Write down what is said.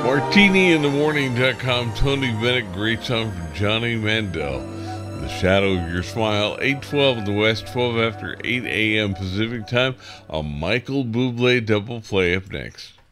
MartiniInTheMorning.com. Tony Bennett, great song from Johnny Mandel. The Shadow of Your Smile, 8:12 in the West, 12 after 8 a.m. Pacific Time. A Michael Bublé double play up next.